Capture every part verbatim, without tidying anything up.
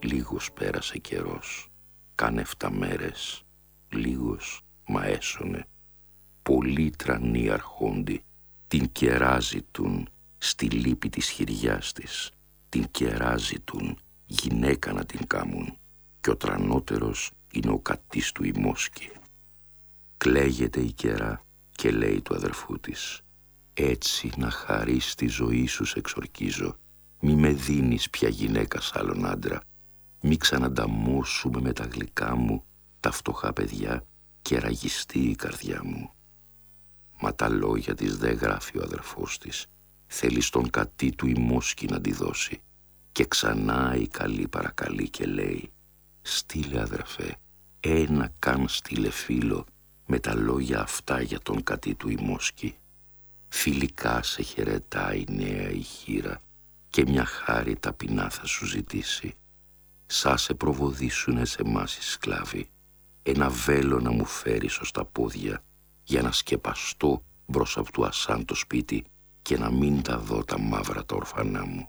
λίγος πέρασε καιρός. Κάνε εφτά μέρες, λίγος μα έσωνε. Πολλοί τρανοί αρχόντι την κεράζει τουν στη λύπη της χειριάς της. Την κεράζει τουν γυναίκα να την κάμουν. Κι ο τρανότερος είναι ο κατής του η Μόσκη. Κλαίγεται η κερά και λέει του αδερφού της: «Έτσι να χαρείς τη ζωή σου σ' εξορκίζω. Μη με δίνεις πια γυναίκα σ' άλλον άντρα. Μη ξανανταμώσουμε με τα γλυκά μου τα φτωχά παιδιά και ραγιστεί η καρδιά μου». Μα τα λόγια της δε γράφει ο αδερφός της. Θέλει στον κατή του η Μόσκη να τη δώσει. Και ξανά η καλή παρακαλεί και λέει: «Στείλε αδερφέ, ένα καν στείλε φίλο με τα λόγια αυτά για τον κατή του η Μόσκη. Φιλικά σε χαιρετάει νέα η χείρα και μια χάρη ταπεινά θα σου ζητήσει. Σα σε προβοδίσουνε σε εμάς οι σκλάβοι, ένα βέλο να μου φέρεις ως τα πόδια για να σκεπαστώ μπρος απ' του Ασάν το σπίτι και να μην τα δω τα μαύρα τα ορφανά μου».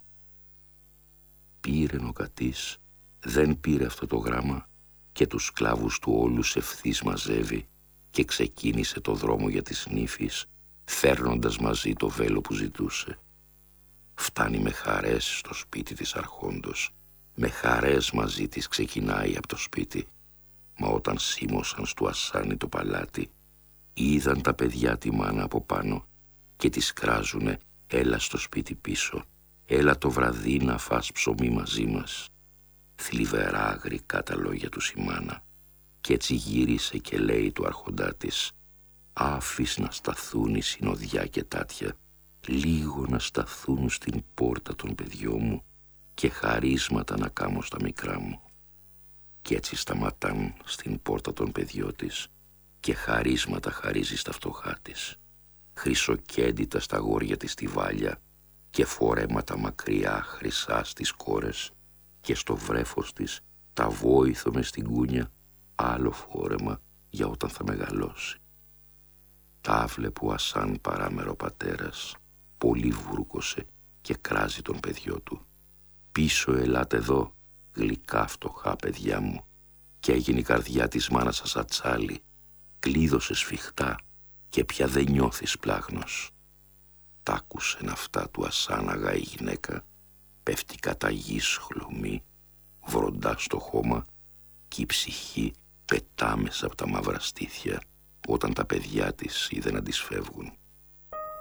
Πήρεν ο κατής, δεν πήρε αυτό το γράμμα και τους σκλάβους του όλους ευθύς μαζεύει και ξεκίνησε το δρόμο για τις νύφεις, φέρνοντας μαζί το βέλο που ζητούσε. Φτάνει με χαρές στο σπίτι της αρχόντος, με χαρές μαζί της ξεκινάει από το σπίτι. Μα όταν σίμωσαν στο Ασάνι το παλάτι, είδαν τα παιδιά τη μάνα από πάνω και της κράζουνε: «Έλα στο σπίτι πίσω, έλα το βραδύ να φας ψωμί μαζί μας». Θλιβερά αγρικά τα λόγια του η μάνα, κι έτσι γύρισε και λέει του αρχοντά της: «Άφης να σταθούν οι συνοδιά και τάτια, λίγο να σταθούν στην πόρτα των παιδιών μου και χαρίσματα να κάμω στα μικρά μου». Κι έτσι σταματάν στην πόρτα των παιδιών της και χαρίσματα χαρίζει στα φτωχά της. Χρυσοκέντητα στα γόρια της στιβάλια και φορέματα μακριά χρυσά στις κόρες και στο βρέφος της τα βόηθο μες στην κούνια άλλο φόρεμα για όταν θα μεγαλώσει. Τάβλε που Ασάν παράμερο πατέρας πολύ βούρκωσε και κράζει τον παιδιό του. «Πίσω ελάτε εδώ, γλυκά φτωχά παιδιά μου». Και έγινε η καρδιά της μάνας σας ατσάλι, κλείδωσε σφιχτά και πια δεν νιώθεις πλάγνος. Τ' άκουσεν αυτά του Ασάν αγά η γυναίκα, πέφτει κατά γης χλωμή, βροντά στο χώμα κι η ψυχή πετά μέσα από τα μαύρα στήθια όταν τα παιδιά της είδε να της φεύγουν.